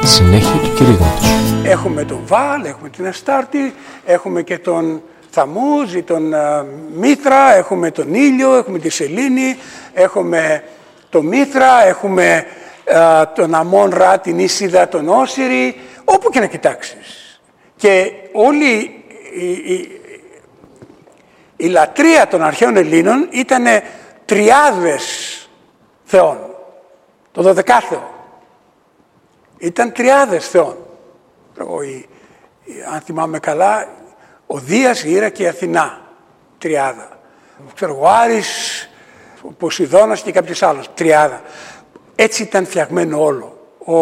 Συνέχεια του κηρύγματος. Έχουμε τον Βάλ, έχουμε την Αστάρτη, έχουμε και τον Θαμούζ ή τον Μήθρα, έχουμε τον ήλιο, έχουμε τη Σελήνη, έχουμε τον Μήθρα, έχουμε τον Αμόν Ρα, την Ίσιδα, τον Όσιρη, όπου και να κοιτάξεις. Και όλη η λατρεία των αρχαίων Ελλήνων ήταν τριάδες θεών, το δωδεκάθεο. Ήταν τριάδες θεών. Αν θυμάμαι καλά, ο Δίας, η Ήρα και η Αθηνά. Τριάδα. Ο Άρης, ο Ποσειδώνας και κάποιος άλλος. Τριάδα. Έτσι ήταν φτιαγμένο όλο.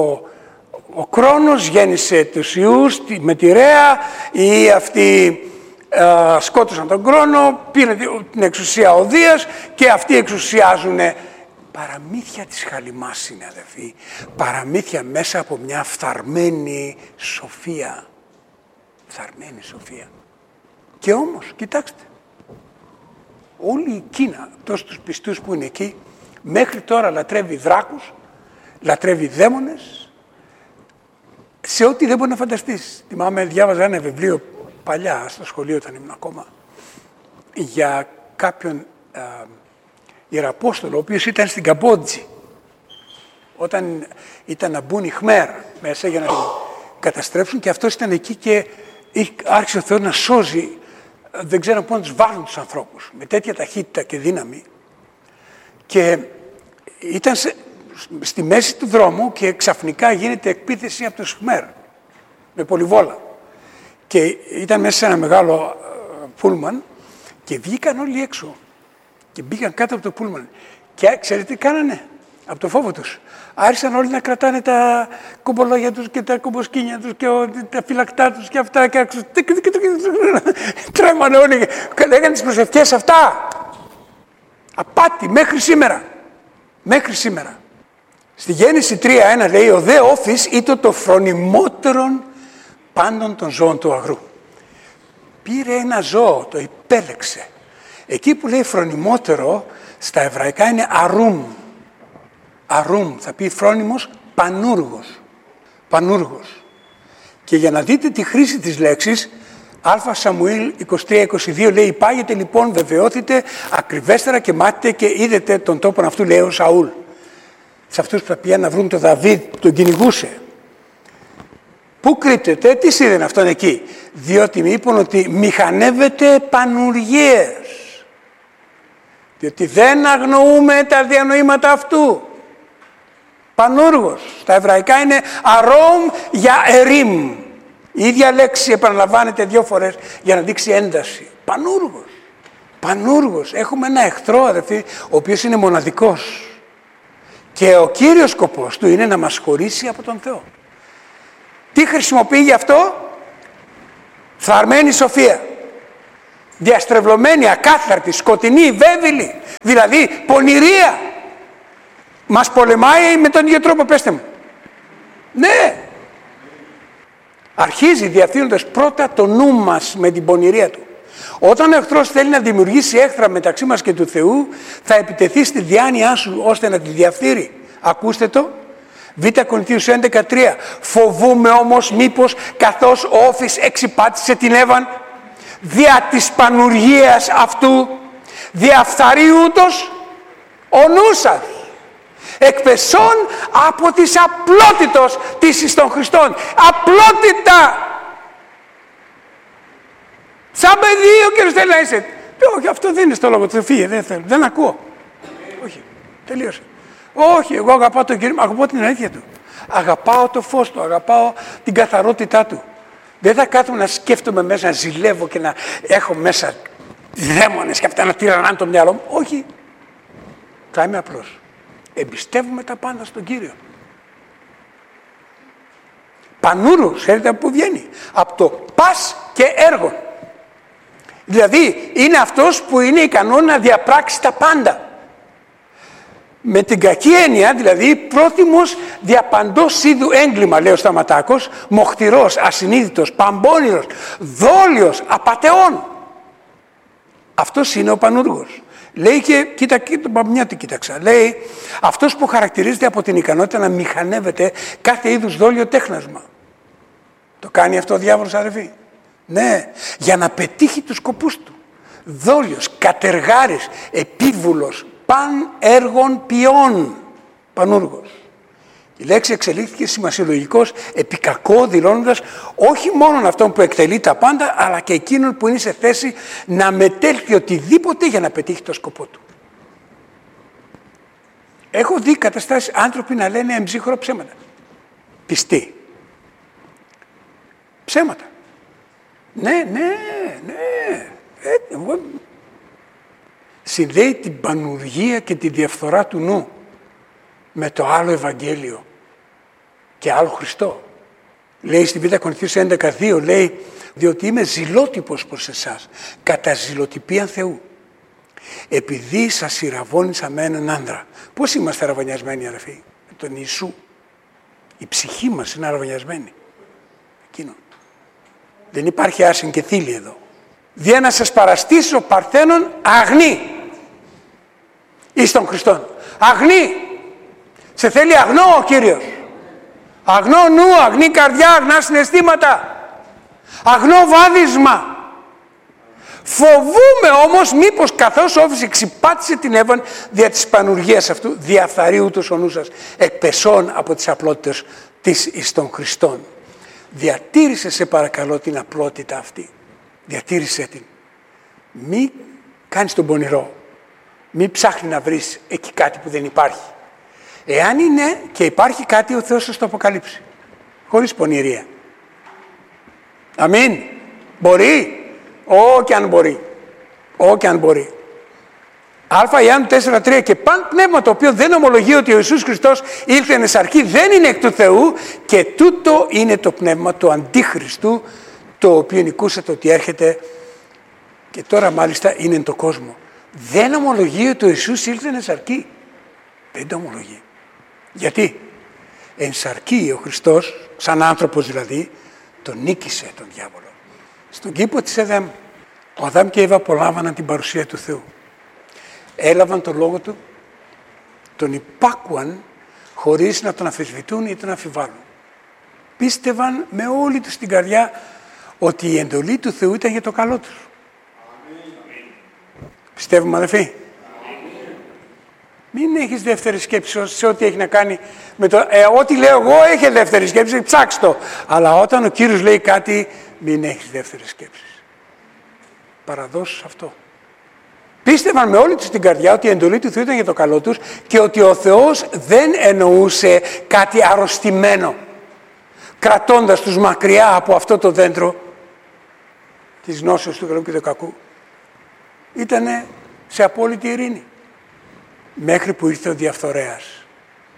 Ο Κρόνος γέννησε τους ιούς με τη Ρέα, οι αυτοί σκότωσαν τον Κρόνο, πήρε την εξουσία ο Δίας και αυτοί εξουσιάζουν. Παραμύθια της Χαλιμάς είναι, αδελφοί. Παραμύθια μέσα από μια φθαρμένη σοφία. Φθαρμένη σοφία. Και όμως, κοιτάξτε, όλη η Κίνα, εκτός τους πιστούς που είναι εκεί, μέχρι τώρα λατρεύει δράκους, λατρεύει δαίμονες, σε ό,τι δεν μπορεί να φανταστείς. Θυμάμαι, διάβαζα ένα βιβλίο παλιά, στο σχολείο όταν ήμουν ακόμα, για κάποιον Ιεραπόστολο, ο οποίος ήταν στην Καμπότζη, όταν ήταν να μπουν οι Χμέρ μέσα για να την καταστρέψουν, και αυτός ήταν εκεί και άρχισε ο Θεός να σώζει, δεν ξέρω πού να τους βάλουν τους ανθρώπους, με τέτοια ταχύτητα και δύναμη. Και ήταν στη μέση του δρόμου και ξαφνικά γίνεται εκπίθεση από τους Χμέρ, με πολυβόλα. Και ήταν μέσα σε ένα μεγάλο πούλμαν και βγήκαν όλοι έξω. Και μπήκαν κάτω από το πούλμαν. Και ξέρετε τι κάνανε, από το φόβο τους. Άρχισαν όλοι να κρατάνε τα κομπολόγια τους και τα κομποσκίνια τους και τα φυλακτά τους και αυτά. Και τρέμανε όλοι και λέγανε τις προσευχές αυτά. Απάτη μέχρι σήμερα. Μέχρι σήμερα. Στη Γέννηση 3:1 λέει, ο δε όφης ήτο το φρονιμότερον πάντων των ζώων του αγρού. Πήρε ένα ζώο, το υπέλεξε. Εκεί που λέει φρονιμότερο, στα εβραϊκά είναι αρούμ. Αρούμ, θα πει φρόνιμος, πανούργος. Πανούργος. Και για να δείτε τη χρήση της λέξης, Α Σαμουήλ 23-22 λέει, υπάγεται λοιπόν, βεβαιώθητε ακριβέστερα και μάθετε και είδετε τον τόπον αυτού, λέει ο Σαούλ. Σε αυτούς που θα πήγαν να βρουν τον Δαβίδ, τον κυνηγούσε. Πού κρύπτεται, τι είδε αυτόν εκεί? Διότι μου είπαν ότι μηχανεύεται πανουργίες. Διότι δεν αγνοούμε τα διανοήματα αυτού. Πανούργος. Στα εβραϊκά είναι αρόμ για ερήμ. Η ίδια λέξη επαναλαμβάνεται 2 φορές για να δείξει ένταση. Πανούργος. Πανούργος. Έχουμε ένα εχθρό, αδελφοί, ο οποίος είναι μοναδικός. Και ο κύριος σκοπός του είναι να μας χωρίσει από τον Θεό. Τι χρησιμοποιεί γι' αυτό? Φθαρμένη σοφία. Διαστρεβλωμένη, ακάθαρτη, σκοτεινή, βέβηλη. Δηλαδή πονηρία. Μας πολεμάει με τον ίδιο τρόπο, πέστε μου. Ναι. Αρχίζει διαφθείροντας πρώτα το νου μας με την πονηρία του. Όταν ο εχθρός θέλει να δημιουργήσει έχθρα μεταξύ μας και του Θεού, θα επιτεθεί στη διάνοιά σου ώστε να τη διαφθείρει. Ακούστε το. Β Κορινθίους 11:3. Φοβούμε όμως μήπως καθώς ο Όφης εξυπάτησε την Εύαν, δια της πανουργίας αυτού διαφθαρεί ούτως ο νους σας, εκπεσών από της απλότητος της εις των Χριστών. Απλότητα! Σαν παιδί ο Κύριος θέλει να είσαι. Όχι, αυτό δεν είναι στο λόγο του, φύγε, δεν θέλω, δεν ακούω. Όχι, τελείωσε. Όχι, εγώ αγαπάω τον Κύριο, αγαπάω την αλήθεια του. Αγαπάω το φως του, αγαπάω την καθαρότητά του. Δεν θα κάθομαι να σκέφτομαι μέσα, να ζηλεύω και να έχω μέσα δαίμονες και αυτά να τυραννάνε το μυαλό μου. Όχι. Θα είμαι απλός. Εμπιστεύομαι τα πάντα στον Κύριο. Πανούρου, ξέρετε από πού βγαίνει? Από το πας και έργο. Δηλαδή είναι αυτός που είναι ικανό να διαπράξει τα πάντα. Με την κακή έννοια, δηλαδή πρόθυμος διαπαντός είδου έγκλημα, λέει ο Σταματάκος, μοχτηρός, ασυνείδητος, παμπώνηρος, δόλιος, απατεών. Αυτός είναι ο πανούργος. Λέει και, μια τι κοίταξα, λέει αυτός που χαρακτηρίζεται από την ικανότητα να μηχανεύεται κάθε είδους δόλιο τέχνασμα. Το κάνει αυτό ο διάβολος, αδερφοί. Ναι, για να πετύχει τους σκοπούς του. Δόλιος, κατεργάρης, επίβουλος, παν έργων ποιών, πανούργος. Η λέξη εξελίχθηκε σημασιολογικός επί κακό, δηλώνοντας όχι μόνο αυτόν που εκτελεί τα πάντα, αλλά και εκείνον που είναι σε θέση να μετέλθει οτιδήποτε για να πετύχει το σκοπό του. Έχω δει καταστάσεις άνθρωποι να λένε εμψύχωρα ψέματα. Πιστοί. Ψέματα. Ναι. Συνδέει την πανουργία και τη διαφθορά του νου με το άλλο Ευαγγέλιο και άλλο Χριστό. Λέει στη Β' Κορινθίους 11:2, λέει, διότι είμαι ζηλότυπος προς εσάς, κατά ζηλοτυπίαν Θεού. Επειδή σας ηραβώνησα με έναν άντρα. Πώς είμαστε αραβωνιασμένοι, αδερφοί? Με τον Ιησού. Η ψυχή μας είναι αραβωνιασμένη. Εκείνο. Δεν υπάρχει άσυν και θήλη εδώ. Δια να σας παραστήσω παρθένων αγνή εις των Χριστών. Αγνή. Σε θέλει αγνό ο Κύριος. Αγνό νου, αγνή καρδιά, αγνά συναισθήματα. Αγνό βάδισμα. Φοβούμε όμως μήπως καθώς όφησε ξυπάτησε την Εύαν δια της πανουργίας αυτού, διαφθαρεί ούτως ο νους σας, εκπεσών από τις απλότητες της εις των Χριστών. Διατήρησε σε παρακαλώ την απλότητα αυτή. Διατήρησε την. Μη κάνεις τον πονηρό. Μη ψάχνει να βρεις εκεί κάτι που δεν υπάρχει. Εάν είναι και υπάρχει κάτι, ο Θεός θα το αποκαλύψει. Χωρίς πονηρία. Αμήν. Μπορεί. Όκι αν μπορεί. Όκι αν μπορεί. Α Ιωάννου 4:3 και παν πνεύμα το οποίο δεν ομολογεί ότι ο Ιησούς Χριστός ήλθε εν σαρκή δεν είναι εκ του Θεού και τούτο είναι το πνεύμα του Αντίχριστου το οποίο νικούσατε ότι έρχεται και τώρα μάλιστα είναι εν το κόσμο. Δεν ομολογεί ότι ο Ιησούς ήλθε εν σαρκή. Δεν το ομολογεί. Γιατί? Εν σαρκή ο Χριστός, σαν άνθρωπος δηλαδή, τον νίκησε τον διάβολο. Στον κήπο της Εδέμ, ο Αδάμ και η Εύα απολάμβαναν την παρουσία του Θεού. Έλαβαν τον λόγο του, τον υπάκουαν χωρίς να τον αμφισβητούν ή τον αμφιβάλλουν. Πίστευαν με όλη τους την καρδιά ότι η εντολή του Θεού ήταν για το καλό τους. Πιστεύουμε, αδελφοί? Μην έχεις δεύτερη σκέψη σε ό,τι έχει να κάνει με το... ό,τι λέω εγώ έχει δεύτερη σκέψη, ψάξ' το. Αλλά όταν ο Κύριος λέει κάτι, μην έχεις δεύτερη σκέψη. Παραδώσεις αυτό. Πίστευαν με όλη τους την καρδιά ότι η εντολή του Θεού ήταν για το καλό τους και ότι ο Θεός δεν εννοούσε κάτι αρρωστημένο, κρατώντας τους μακριά από αυτό το δέντρο της γνώσεως του καλού και του κακού. Ήτανε σε απόλυτη ειρήνη. Μέχρι που ήρθε ο διαφθορέας.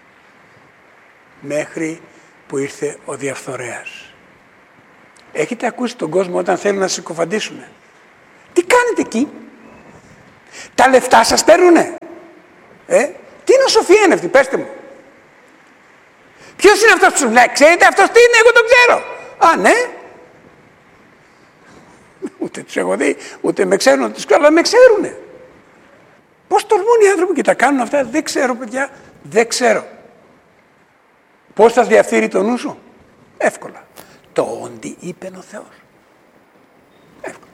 Μέχρι που ήρθε ο διαφθορέας. Έχετε ακούσει τον κόσμο όταν θέλουν να συκοφαντήσουν? Τι κάνετε εκεί? Τα λεφτά σας παίρνουνε? Τι νοσοφία είναι αυτή, πέστε μου. Ποιος είναι αυτός που σου λέει? Ξέρετε αυτός τι είναι? Εγώ τον ξέρω. Α, ναι. Ούτε τους έχω δει, ούτε με ξέρουν, τους ξέρω, αλλά με ξέρουνε. Πώς τολμούν οι άνθρωποι και τα κάνουν αυτά? Δεν ξέρω, παιδιά, δεν ξέρω. Πώς θα διαφθείρει το νου σου? Εύκολα. Το όντι είπε ο Θεός. Εύκολα.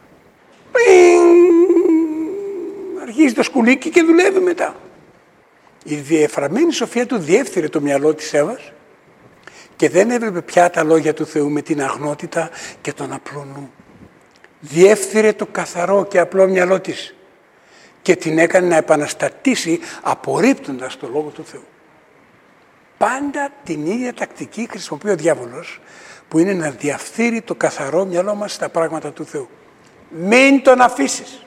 Αρχίζει το σκουλίκι και δουλεύει μετά. Η διεφραμένη σοφία του διέφθειρε το μυαλό της Εύας και δεν έβλεπε πια τα λόγια του Θεού με την αγνότητα και τον απλό νου. Διέφθειρε το καθαρό και απλό μυαλό της και την έκανε να επαναστατήσει απορρίπτοντας το Λόγο του Θεού. Πάντα την ίδια τακτική χρησιμοποιεί ο διάβολος, που είναι να διαφθείρει το καθαρό μυαλό μας στα πράγματα του Θεού. Μην τον αφήσεις.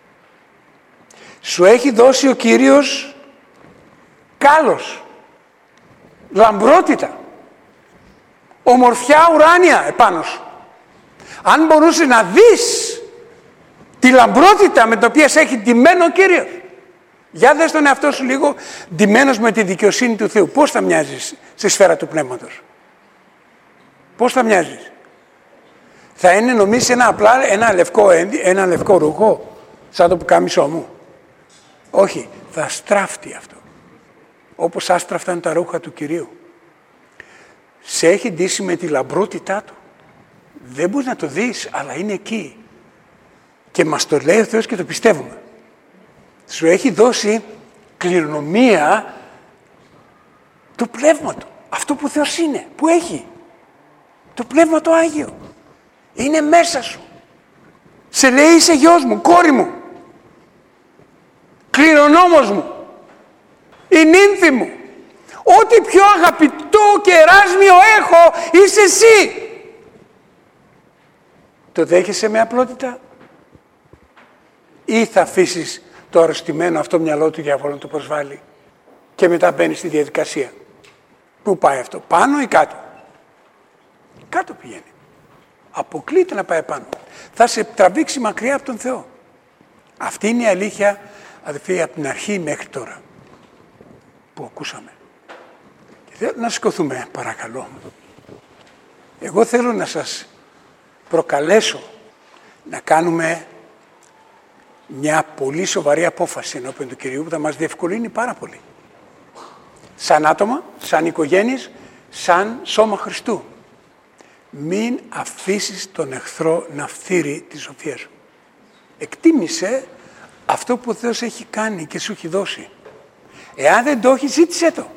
Σου έχει δώσει ο Κύριος κάλος, λαμπρότητα, ομορφιά ουράνια επάνω σου. Αν μπορούσε να δεις τη λαμπρότητα με την οποία σε έχει ντυμένο ο Κύριος. Για δες τον εαυτό σου λίγο ντυμένος με τη δικαιοσύνη του Θεού. Πώς θα μοιάζεις στη σφαίρα του Πνεύματος? Πώς θα μοιάζεις? Θα είναι νομίζεις ένα λευκό ρούχο, σαν το πουκάμισό μου? Όχι, θα στράφτει αυτό. Όπως άστραφταν τα ρούχα του Κυρίου. Σε έχει ντύσει με τη λαμπρότητά του. Δεν μπορείς να το δεις, αλλά είναι εκεί. Και μας το λέει ο Θεός και το πιστεύουμε. Σου έχει δώσει κληρονομία του Πνεύμα Του. Αυτό που ο Θεός είναι, που έχει. Το Πνεύμα το Άγιο. Είναι μέσα σου. Σε λέει είσαι γιος μου, κόρη μου. Κληρονόμος μου. Η νύμφη μου. Ό,τι πιο αγαπητό και εράσμιο έχω, είσαι εσύ. Το δέχεσαι με απλότητα ή θα αφήσεις το αρρωστημένο αυτό μυαλό του διαβόλου να το προσβάλλει και μετά μπαίνει στη διαδικασία. Πού πάει αυτό, πάνω ή κάτω? Κάτω πηγαίνει. Αποκλείται να πάει πάνω. Θα σε τραβήξει μακριά από τον Θεό. Αυτή είναι η αλήθεια, αδελφοί, από την αρχή μέχρι τώρα που ακούσαμε. Και θέλω να σηκωθούμε, παρακαλώ. Εγώ θέλω να σας προκαλέσω να κάνουμε μια πολύ σοβαρή απόφαση ενώπιον του Κυρίου που θα μας διευκολύνει πάρα πολύ. Σαν άτομα, σαν οικογένειες, σαν σώμα Χριστού. Μην αφήσεις τον εχθρό να φθείρει τη σοφία σου. Εκτίμησε αυτό που ο Θεός έχει κάνει και σου έχει δώσει. Εάν δεν το έχει, ζήτησέ το.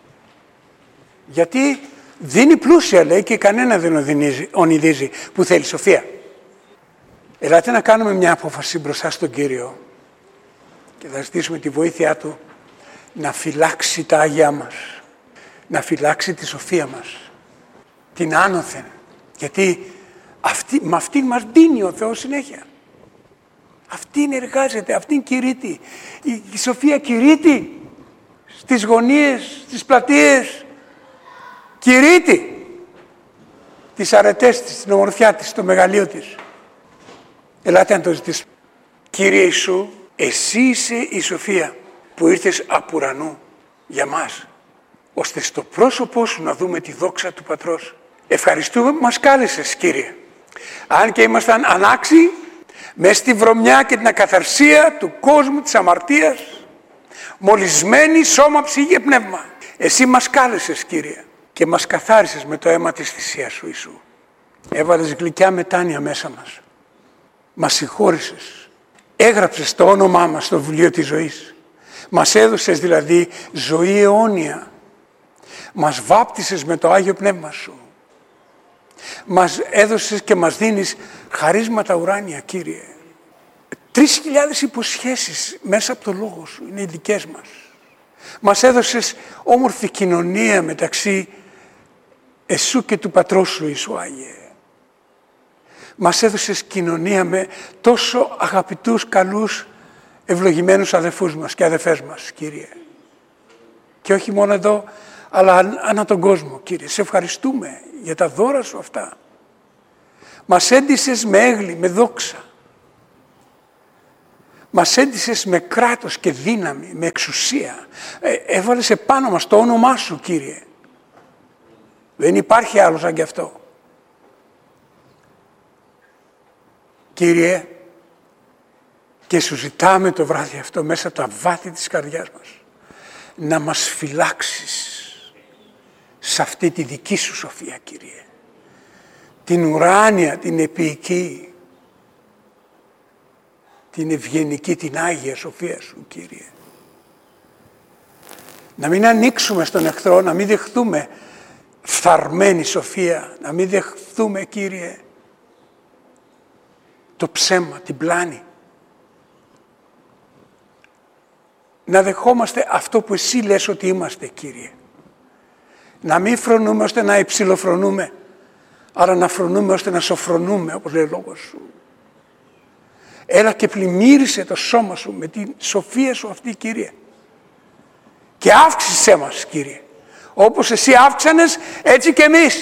Γιατί δίνει πλούσια, λέει, και κανένα δεν ονειδίζει που θέλει σοφία. Ελάτε να κάνουμε μια απόφαση μπροστά στον Κύριο και θα ζητήσουμε τη βοήθειά Του να φυλάξει τα Άγια μας, να φυλάξει τη σοφία μας, την άνωθεν, γιατί με αυτήν μας δίνει ο Θεός συνέχεια. Αυτήν εργάζεται, αυτήν κηρύττει. Η σοφία κηρύττει στις γωνίες, στις πλατείες, κηρύττει τις αρετές της, την ομορφιά της, το μεγαλείο της. Ελάτε να το ζητήσουμε. Κύριε Ιησού, εσύ είσαι η σοφία που ήρθες από ουρανού για μας, ώστε στο πρόσωπό σου να δούμε τη δόξα του Πατρός. Ευχαριστούμε που μας κάλεσες, Κύριε. Αν και ήμασταν ανάξιοι, μες στη βρωμιά και την ακαθαρσία του κόσμου, της αμαρτίας, μολυσμένοι σώμα, ψυχή και πνεύμα. Εσύ μας κάλεσες, Κύριε, και μας καθάρισες με το αίμα της θυσίας σου, Ιησού. Έβαλες γλυκιά μετάνοια μέσα μας. Μας συγχώρησες. Έγραψες το όνομά μας στο βιβλίο της ζωής. Μας έδωσες δηλαδή ζωή αιώνια. Μας βάπτισες με το Άγιο Πνεύμα σου. Μας έδωσες και μας δίνεις χαρίσματα ουράνια, Κύριε. 3.000 υποσχέσεις μέσα από το Λόγο σου είναι οι δικές μας. Μας έδωσες όμορφη κοινωνία μεταξύ εσού και του Πατρός σου, Ιησού Άγιε. Μας έδωσες κοινωνία με τόσο αγαπητούς, καλούς, ευλογημένους αδελφούς μας και αδελφές μας, Κύριε. Και όχι μόνο εδώ, αλλά ανά τον κόσμο, Κύριε. Σε ευχαριστούμε για τα δώρα σου αυτά. Μας έντυσες με έγκλη, με δόξα. Μας έντυσες με κράτος και δύναμη, με εξουσία. Έβαλες επάνω μας το όνομά σου, Κύριε. Δεν υπάρχει άλλο σαν κι αυτό. Κύριε, και σου ζητάμε το βράδυ αυτό μέσα από τα βάθη της καρδιάς μας να μας φυλάξεις σε αυτή τη δική σου σοφία, Κύριε. Την ουράνια, την επίοικη, την ευγενική, την Άγια σοφία σου, Κύριε. Να μην ανοίξουμε στον εχθρό, να μην δεχθούμε φθαρμένη σοφία, να μην δεχθούμε, Κύριε, το ψέμα, την πλάνη. Να δεχόμαστε αυτό που εσύ λες ότι είμαστε, Κύριε. Να μην φρονούμε ώστε να υψηλοφρονούμε, αλλά να φρονούμε ώστε να σοφρονούμε, όπως λέει ο λόγος σου. Έλα και πλημμύρισε το σώμα σου με την σοφία σου αυτή, Κύριε. Και αύξησέ μας, Κύριε. Όπως εσύ αύξανες, έτσι και εμείς.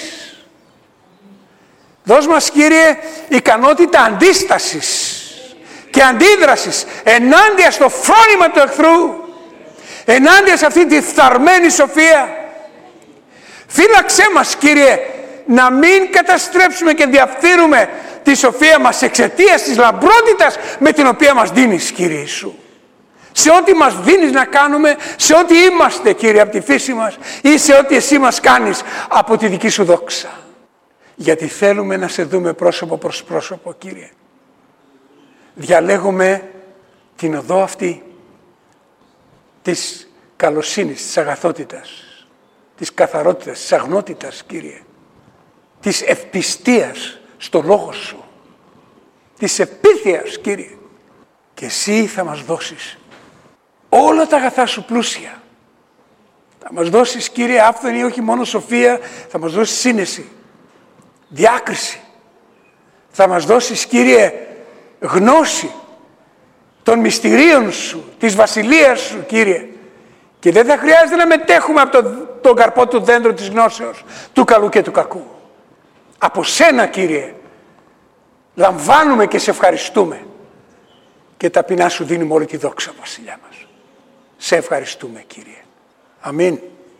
Δώσ' μας, Κύριε, ικανότητα αντίστασης και αντίδρασης ενάντια στο φρόνημα του εχθρού, ενάντια σε αυτή τη φθαρμένη σοφία. Φύλαξέ μας, Κύριε, να μην καταστρέψουμε και διαφθείρουμε τη σοφία μας εξαιτίας της λαμπρότητας με την οποία μας δίνεις, Κύριε Ιησού. σε ό,τι μας δίνεις να κάνουμε, σε ό,τι είμαστε, Κύριε, από τη φύση μας ή σε ό,τι Εσύ μας κάνεις από τη δική Σου δόξα. Γιατί θέλουμε να Σε δούμε πρόσωπο προς πρόσωπο, Κύριε. Διαλέγουμε την οδό αυτή της καλοσύνης, της αγαθότητας, της καθαρότητας, της αγνότητας, Κύριε, της ευπιστίας στο Λόγο Σου, της επίθειας, Κύριε. Και Εσύ θα μας δώσεις όλα τα αγαθά Σου πλούσια. Θα μας δώσεις, Κύριε, άφθονη όχι μόνο σοφία, θα μας δώσεις σύνεση, διάκριση. Θα μας δώσεις, Κύριε, γνώση των μυστηρίων Σου, της βασιλείας Σου, Κύριε. Και δεν θα χρειάζεται να μετέχουμε από τον καρπό του δέντρου της γνώσεως, του καλού και του κακού. Από Σένα, Κύριε, λαμβάνουμε και Σε ευχαριστούμε. Και ταπεινά Σου δίνουμε όλη τη δόξα, Βασιλιά μας. Σε ευχαριστούμε, Κύριε. Αμήν.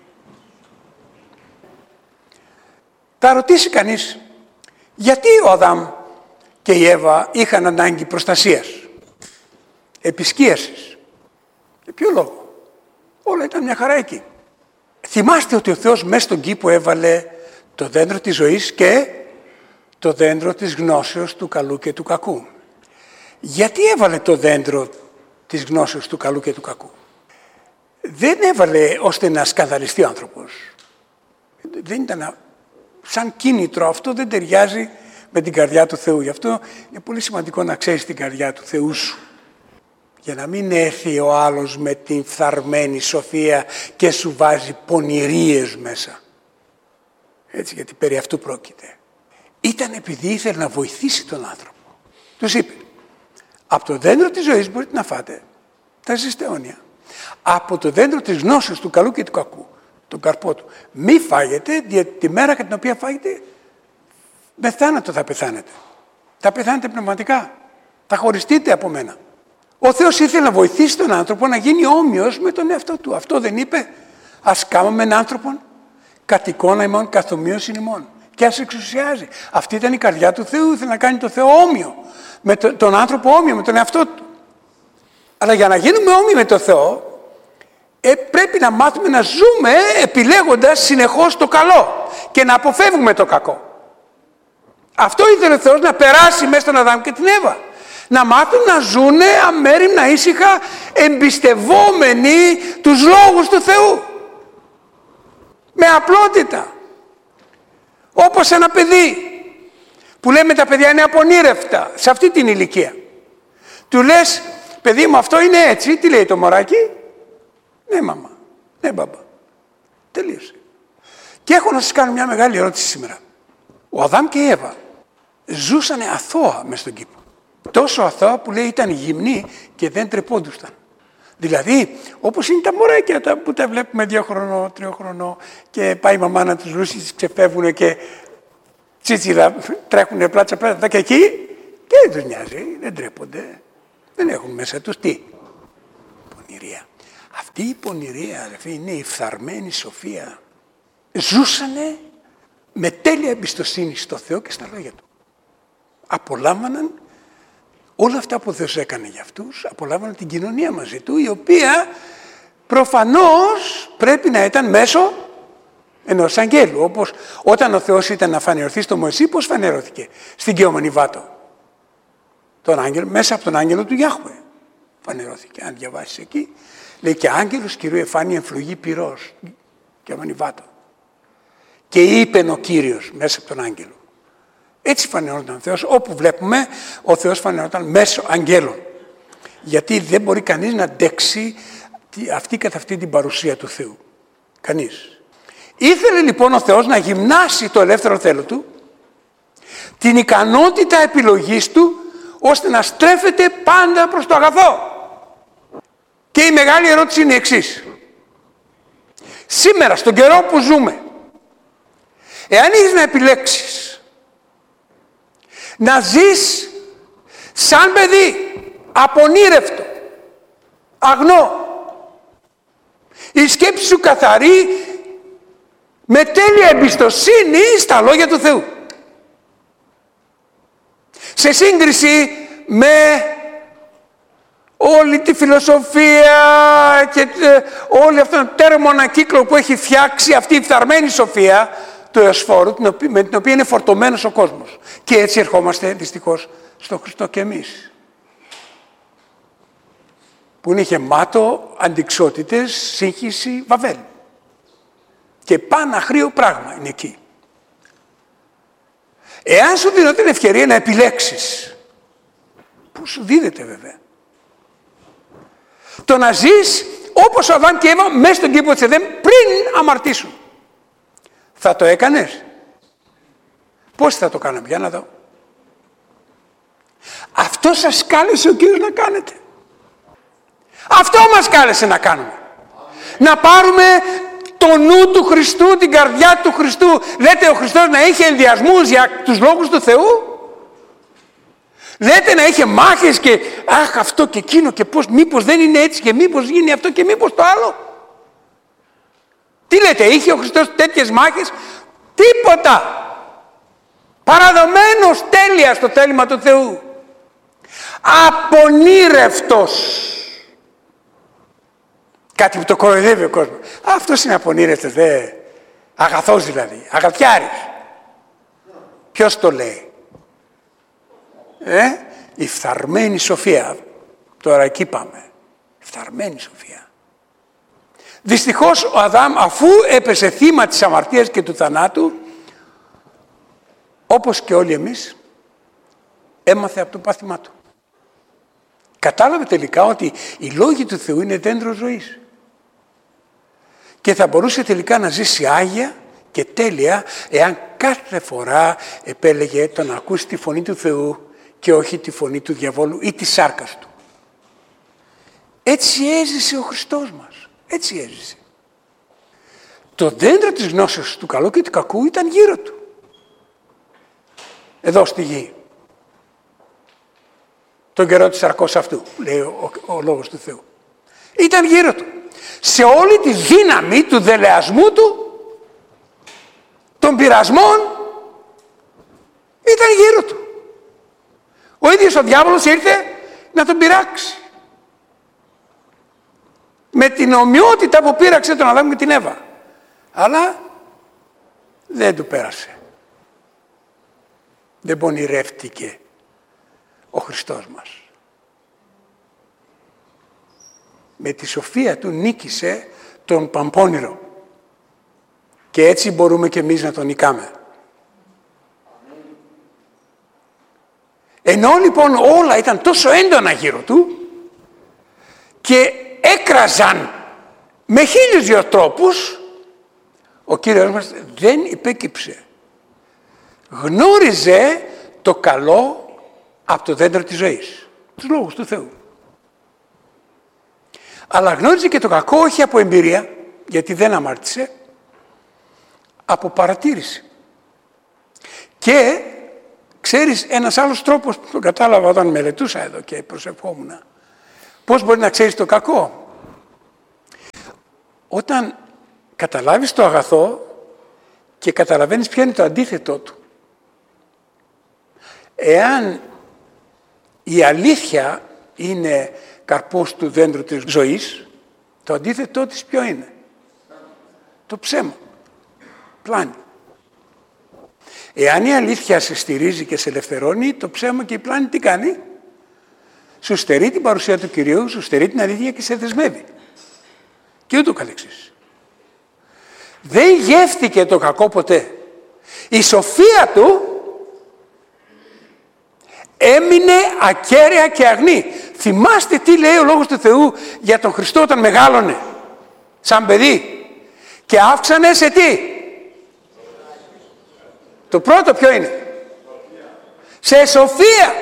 Θα ρωτήσει κανείς, γιατί ο Αδάμ και η Εύα είχαν ανάγκη προστασίας, επισκίασης? Για ποιο λόγο? Όλα ήταν μια χαρά εκεί. Θυμάστε ότι ο Θεός μέσα στον κήπο έβαλε το δέντρο της ζωής και το δέντρο της γνώσεως του καλού και του κακού. Γιατί έβαλε το δέντρο της γνώσεως του καλού και του κακού? Δεν έβαλε ώστε να σκανδαλιστεί ο άνθρωπος. Δεν ήταν σαν κίνητρο. Αυτό δεν ταιριάζει με την καρδιά του Θεού. Γι' αυτό είναι πολύ σημαντικό να ξέρεις την καρδιά του Θεού σου. Για να μην έρθει ο άλλος με την φθαρμένη σοφία και σου βάζει πονηρίες μέσα. Έτσι, γιατί περί αυτού πρόκειται. Ήταν επειδή ήθελε να βοηθήσει τον άνθρωπο. Τους είπε, από το δέντρο της ζωής μπορείτε να φάτε τα ζεστά αιώνια. Από το δέντρο της γνώσης του καλού και του κακού, τον καρπό του, μη φάγετε, διότι τη μέρα κατά την οποία φάγετε, με θάνατο θα πεθάνετε. Θα πεθάνετε πνευματικά. Θα χωριστείτε από μένα. Ο Θεός ήθελε να βοηθήσει τον άνθρωπο να γίνει όμοιος με τον εαυτό του. Αυτό δεν είπε? Ας κάμουμε έναν άνθρωπον κατ' εικόνα ημών, καθ' ομοίωσιν ημών. Και ας εξουσιάζει. Αυτή ήταν η καρδιά του Θεού. Ήθελε να κάνει τον Θεό όμοιο. Με τον άνθρωπο όμοιο, με τον εαυτό του. Αλλά για να γίνουμε όμοιοι με τον Θεό, πρέπει να μάθουμε να ζούμε επιλέγοντας συνεχώς το καλό και να αποφεύγουμε το κακό. Αυτό ήθελε ο Θεός να περάσει μέσα στον Αδάμ και την Εύα. Να μάθουν να ζουν αμέριμνα, ήσυχα, εμπιστευόμενοι τους λόγους του Θεού. Με απλότητα. Όπως ένα παιδί που λέμε τα παιδιά είναι απονήρευτα σε αυτή την ηλικία. Του λες, παιδί μου, αυτό είναι έτσι. Τι λέει το μωράκι? Ναι, μαμά. Ναι, μπαμπά. Τελείωσε. Και έχω να σας κάνω μια μεγάλη ερώτηση σήμερα. Ο Αδάμ και η Εύα ζούσανε αθώα μες στον κήπο. Τόσο αθώα που λέει ήταν γυμνοί και δεν τρεπόντουσαν. Δηλαδή, όπως είναι τα μωράκια που τα βλέπουμε 2 χρονών, 3 χρονών και πάει η μαμά να τους βρούσει, τις ξεφεύγουν και τσίτσιδα τρέχουν πλάτσα και εκεί και δεν τους νοιάζει, δεν τρέπονται. Δεν έχουν μέσα τους τι? Πονηρία. Αυτή η πονηρία, αδερφοί, είναι η φθαρμένη σοφία. Ζούσανε με τέλεια εμπιστοσύνη στο Θεό και στα λόγια Του. Απολάμβαναν όλα αυτά που ο Θεός έκανε για αυτούς, απολάμβαναν την κοινωνία μαζί Του, η οποία προφανώς πρέπει να ήταν μέσω ενός αγγέλου. Όπως όταν ο Θεός ήταν να φανερωθεί στο Μωυσή, πώς φανερώθηκε στην Κεωμανή Βάτο? Τον άγγελο, μέσα από τον άγγελο του Γιάχουε φανερώθηκε. Αν διαβάσεις εκεί, λέει και άγγελος Κυρίου εφάνει εν φλογή πυρός, Κεωμανή Βάτο. Και είπεν ο Κύριος μέσα από τον άγγελο. Έτσι φανερόταν ο Θεός. Όπου βλέπουμε, ο Θεός φανερόταν μέσω αγγέλων. Γιατί δεν μπορεί κανείς να αντέξει αυτή καθ' αυτή την παρουσία του Θεού. Κανείς. Ήθελε λοιπόν ο Θεός να γυμνάσει το ελεύθερο θέλω Του, την ικανότητα επιλογής Του, ώστε να στρέφεται πάντα προς το αγαθό. Και η μεγάλη ερώτηση είναι η εξής. Σήμερα, στον καιρό που ζούμε, εάν έχεις να επιλέξεις να ζεις σαν παιδί, απονήρευτο, αγνό, η σκέψη σου καθαρή, με τέλεια εμπιστοσύνη στα λόγια του Θεού, σε σύγκριση με όλη τη φιλοσοφία και όλη αυτόν τον τέρμο ανακύκλο που έχει φτιάξει αυτή η φθαρμένη σοφία του Εωσφόρου, με την οποία είναι φορτωμένος ο κόσμος. Και έτσι ερχόμαστε δυστυχώς στο Χριστό και εμείς, που είναι γεμάτο αντιξότητες, σύγχυση, βαβέλ. Και παναχρίο πράγμα είναι εκεί. Εάν σου δίνω την ευκαιρία να επιλέξεις, που σου δίδεται βέβαια, το να ζεις όπως ο Αδάμ και η Εύα μέσα στον κήπο της Εδέμ πριν αμαρτήσουν, θα το έκανες? Πώς θα το κάναμε? Για να δω. Αυτό σας κάλεσε ο Κύριος να κάνετε. Αυτό μας κάλεσε να κάνουμε. Να πάρουμε το νου του Χριστού, την καρδιά του Χριστού. Λέτε ο Χριστός να είχε ενδιασμούς για τους λόγους του Θεού? Λέτε να είχε μάχες και αχ αυτό και εκείνο και πώς, μήπως δεν είναι έτσι και μήπως γίνει αυτό και μήπως το άλλο? Τι λέτε, είχε ο Χριστός τέτοιες μάχες? Τίποτα. Παραδομένος τέλεια στο θέλημα του Θεού. Απονήρευτος. Κάτι που το κοροϊδεύει ο κόσμος. Αυτός είναι απονήρευτος, δε. Αγαθός δηλαδή, αγαθιάρης. Ποιος το λέει? Η φθαρμένη σοφία. Τώρα εκεί πάμε. Φθαρμένη σοφία. Δυστυχώς ο Αδάμ, αφού έπεσε θύμα της αμαρτίας και του θανάτου, όπως και όλοι εμείς, έμαθε από το πάθημά του. Κατάλαβε τελικά ότι οι λόγοι του Θεού είναι δέντρο ζωής. Και θα μπορούσε τελικά να ζήσει άγια και τέλεια, εάν κάθε φορά επέλεγε το να ακούσει τη φωνή του Θεού και όχι τη φωνή του διαβόλου ή της σάρκας του. Έτσι έζησε ο Χριστός μας. Έτσι έζησε. Το δέντρο της γνώσης του καλού και του κακού ήταν γύρω του. Εδώ στη γη. Τον καιρό της σαρκός αυτού, λέει ο λόγος του Θεού. Ήταν γύρω του. Σε όλη τη δύναμη του δελεασμού του, των πειρασμών, ήταν γύρω του. Ο ίδιος ο διάβολος ήρθε να τον πειράξει. Με την ομοιότητα που πείραξε τον Αδάμ και την Εύα. Αλλά δεν του πέρασε. Δεν πονηρεύτηκε ο Χριστός μας. Με τη σοφία του νίκησε τον Παμπώνυρο. Και έτσι μπορούμε και εμείς να τον νικάμε. Ενώ λοιπόν όλα ήταν τόσο έντονα γύρω του και έκραζαν με 1002 τρόπους, ο Κύριος μας δεν υπέκυψε. Γνώριζε το καλό από το δέντρο της ζωής, τους λόγους του Θεού. Αλλά γνώριζε και το κακό όχι από εμπειρία, γιατί δεν αμάρτησε, από παρατήρηση. Και ξέρεις ένας άλλος τρόπος που τον κατάλαβα όταν μελετούσα εδώ και προσευχόμουν. Πώς μπορεί να ξέρεις το κακό? Όταν καταλάβεις το αγαθό και καταλαβαίνεις ποιο είναι το αντίθετό του. Εάν η αλήθεια είναι καρπός του δέντρου της ζωής, το αντίθετό της ποιο είναι? Το ψέμα. Πλάνη. Εάν η αλήθεια σε στηρίζει και σε ελευθερώνει, το ψέμα και η πλάνη τι κάνει? Σου στερεί την παρουσία του Κυρίου, σου στερεί την αλήθεια και σε δεσμεύει. Και ούτω καθεξής. Δεν γεύτηκε το κακό ποτέ. Η σοφία του έμεινε ακέραια και αγνή. Θυμάστε τι λέει ο Λόγος του Θεού για τον Χριστό όταν μεγάλωνε σαν παιδί και αύξανε σε τι? Το πρώτο ποιο είναι? Σε σοφία.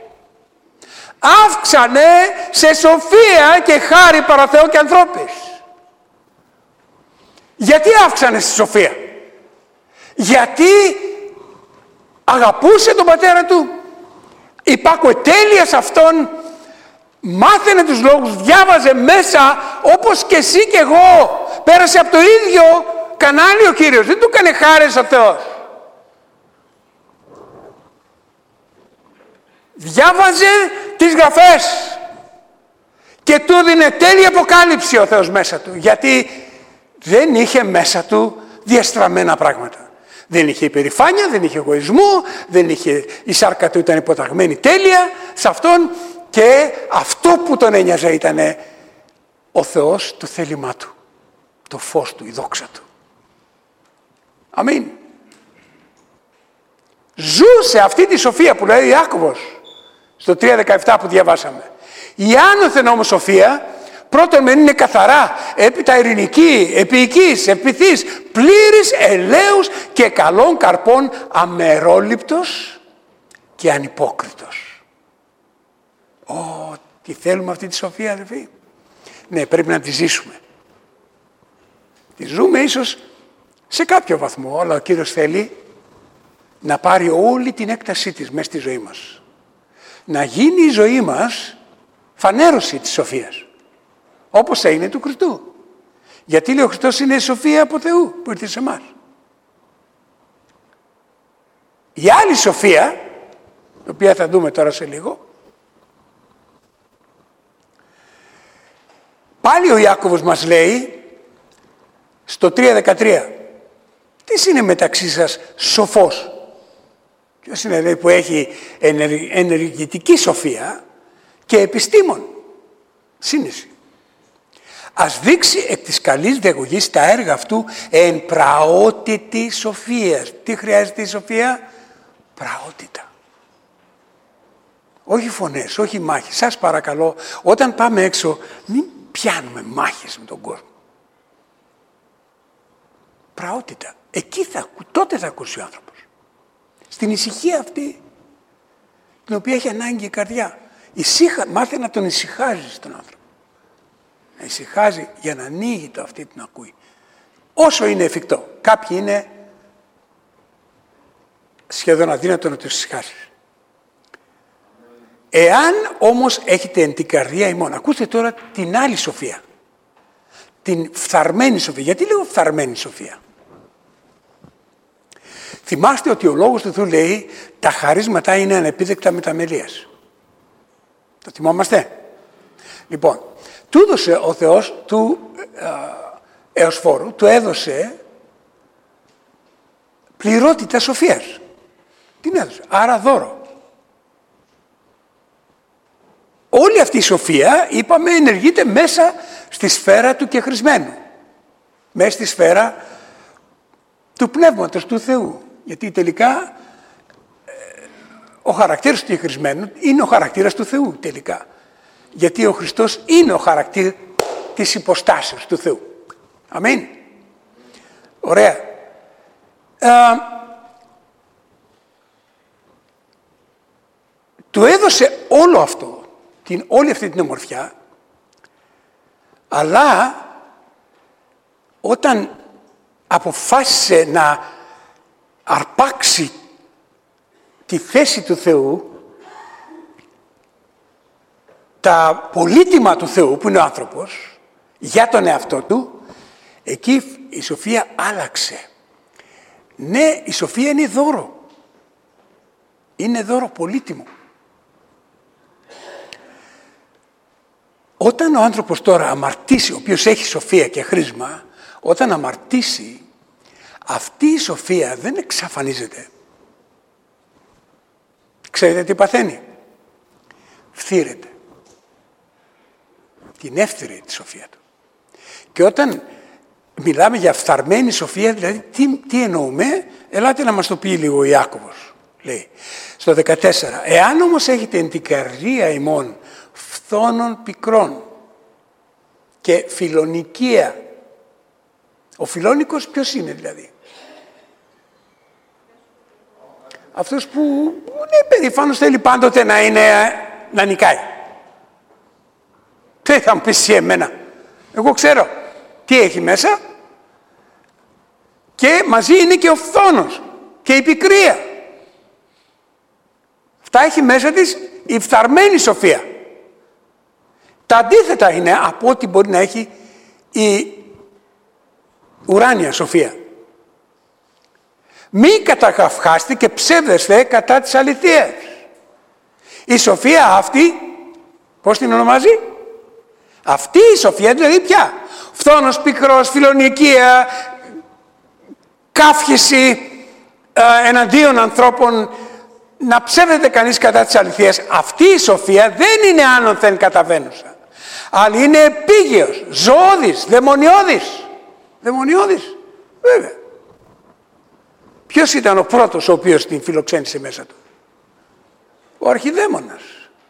Αύξανε σε σοφία και χάρη παρά Θεό και ανθρώπες. Γιατί αύξανε στη σοφία? Γιατί αγαπούσε τον πατέρα του, υπάκουε τέλεια σε αυτόν, μάθαινε τους λόγους, διάβαζε μέσα όπως και εσύ και εγώ. Πέρασε από το ίδιο κανάλι ο Κύριος, δεν του έκανε χάρες ο Θεός. Διάβαζε τις γραφές. Και του έδινε τέλεια αποκάλυψη ο Θεός μέσα του, γιατί δεν είχε μέσα του διαστραμμένα πράγματα. Δεν είχε υπερηφάνεια, δεν είχε εγωισμό, δεν είχε, η σάρκα του ήταν υποταγμένη τέλεια σε αυτόν, και αυτό που τον ένοιαζε ήταν ο Θεός, το θέλημά του, το φως του, η δόξα του. Αμήν. Ζούσε αυτή τη σοφία που λέει Ιάκωβος στο 3:17 που διαβάσαμε. Η άνωθεν όμως σοφία, πρώτον μεν είναι καθαρά, έπειτα ειρηνική, επίοικης, επιθύς, πλήρης ελέους και καλών καρπών, αμερόληπτος και ανυπόκριτος. Τι θέλουμε αυτή τη σοφία, αδελφοί? Ναι, πρέπει να τη ζήσουμε. Τη ζούμε ίσως σε κάποιο βαθμό, αλλά ο Κύριος θέλει να πάρει όλη την έκτασή της μέσα στη ζωή μας. Να γίνει η ζωή μας φανέρωση της σοφίας, όπως έγινε του Χριστού. Γιατί λέει ο Χριστός είναι η σοφία από Θεού που ήρθε σε εμάς. Η άλλη σοφία, την οποία θα δούμε τώρα σε λίγο, πάλι ο Ιάκωβος μας λέει στο 3:13, τι είναι μεταξύ σας σοφός? Ποιος είναι, λέει, που έχει ενεργητική σοφία και επιστήμον, σύνεση? Ας δείξει εκ της καλής διαγωγής τα έργα αυτού εν πραότητη σοφίας. Τι χρειάζεται η σοφία? Πραότητα. Όχι φωνές, όχι μάχες. Σας παρακαλώ, όταν πάμε έξω, μην πιάνουμε μάχες με τον κόσμο. Πραότητα. Εκεί τότε θα ακούσει ο άνθρωπος. Στην ησυχία αυτή, την οποία έχει ανάγκη η καρδιά. Μάθε να τον ησυχάζεις τον άνθρωπο. Να ησυχάζει για να ανοίγει το αυτή την ακούει. Όσο είναι εφικτό. Κάποιοι είναι σχεδόν αδύνατο να τους ησυχάσεις. Εάν όμως έχετε εν την καρδία ημών, ακούστε τώρα την άλλη σοφία. Την φθαρμένη σοφία. Γιατί λέω φθαρμένη σοφία? Θυμάστε ότι ο Λόγος του Θεού λέει τα χαρίσματα είναι ανεπίδεκτα μεταμελίας. Το θυμόμαστε? Λοιπόν, του έδωσε ο Θεός του Εωσφόρου, του έδωσε πληρότητα σοφίας. Την έδωσε, άρα δώρο. Όλη αυτή η σοφία, είπαμε, ενεργείται μέσα στη σφαίρα του κεχρισμένου. Μέσα στη σφαίρα του Πνεύματος του Θεού. Γιατί τελικά ο χαρακτήρας του κεχρισμένου είναι ο χαρακτήρας του Θεού τελικά. Γιατί ο Χριστός είναι ο χαρακτήρας της υποστάσεως του Θεού. Αμήν. Ωραία. Του έδωσε όλο αυτό, όλη αυτή την ομορφιά, αλλά όταν αποφάσισε να αρπάξει τη θέση του Θεού, τα πολύτιμα του Θεού που είναι ο άνθρωπος, για τον εαυτό του, εκεί η σοφία άλλαξε. Ναι, η σοφία είναι δώρο. Είναι δώρο πολύτιμο. Όταν ο άνθρωπος τώρα αμαρτήσει, ο οποίος έχει σοφία και χρήσμα, όταν αμαρτήσει, αυτή η σοφία δεν εξαφανίζεται. Ξέρετε τι παθαίνει? Φθήρεται. Την εύθυρε τη σοφία του. Και όταν μιλάμε για φθαρμένη σοφία, δηλαδή τι εννοούμε? Ελάτε να μας το πει λίγο ο Ιάκωβος. Λέει στο 14, εάν όμως έχετε εν την καρδία ημών φθόνων πικρών και φιλονικία. Ο φιλόνικος ποιος είναι δηλαδή? Αυτός που είναι περήφανος, θέλει πάντοτε να νικάει. Τι θα μου πεις εσύ εμένα? Εγώ ξέρω τι έχει μέσα, και μαζί είναι και ο φθόνος και η πικρία. Αυτά έχει μέσα της η φθαρμένη σοφία. Τα αντίθετα είναι από ό,τι μπορεί να έχει η ουράνια σοφία. Μη κατακαυχάστε και ψεύδεστε κατά της αληθείας. Η σοφία αυτή, πώς την ονομάζει? Αυτή η σοφία δηλαδή ποια? Φθόνος, πικρός, φιλονικία, καύχηση εναντίον ανθρώπων, να ψεύδεται κανείς κατά της αληθείας. Αυτή η σοφία δεν είναι άνωθεν καταβαίνουσα, αλλά είναι επίγειος, ζωώδης, δαιμονιώδης. Δαιμονιώδης, βέβαια. Ποιος ήταν ο πρώτος ο οποίος την φιλοξένησε μέσα του? Ο αρχιδαίμονας.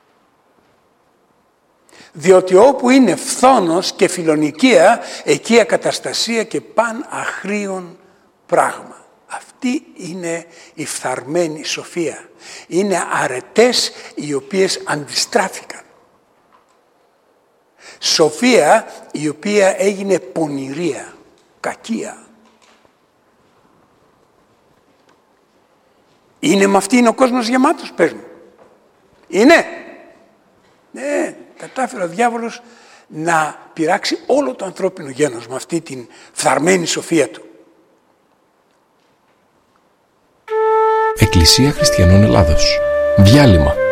Διότι όπου είναι φθόνος και φιλονικία, εκεί ακαταστασία και παν αχρίων πράγμα. Αυτή είναι η φθαρμένη σοφία. Είναι αρετές οι οποίες αντιστράφηκαν. Σοφία η οποία έγινε πονηρία, κακία. Είναι με αυτήν ο κόσμος γεμάτος, πες μου? Είναι. Ναι, κατάφερε ο διάβολος να πειράξει όλο το ανθρώπινο γένος με αυτή την φθαρμένη σοφία του. Εκκλησία Χριστιανών Ελλάδος. Διάλειμμα.